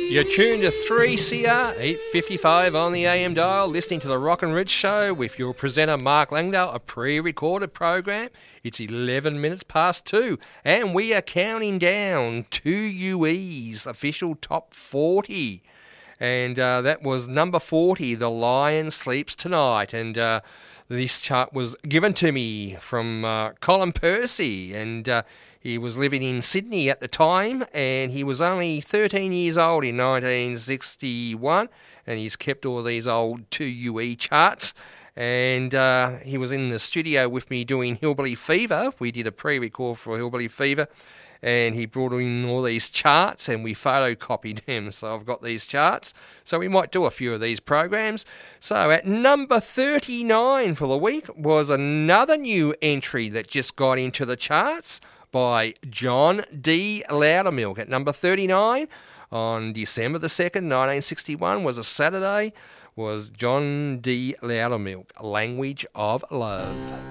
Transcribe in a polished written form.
You're tuned to 3CR 855 on the AM dial, listening to the Rock and Ridge Show with your presenter Mark Langdale, a pre-recorded program. It's 11 minutes past 2, and we are counting down to UE's official top 40. And that was number 40, The Lion Sleeps Tonight. And this chart was given to me from Colin Percy, and he was living in Sydney at the time, and he was only 13 years old in 1961, and he's kept all these old 2UE charts. And he was in the studio with me doing Hillbilly Fever. We did a pre-record for Hillbilly Fever, and he brought in all these charts, and we photocopied them. So I've got these charts. So we might do a few of these programs. So at number 39 for the week was another new entry that just got into the charts by John D. Loudermilk. At number 39 on December the 2nd, 1961, was a Saturday, was John D. Loudermilk, Language of Love.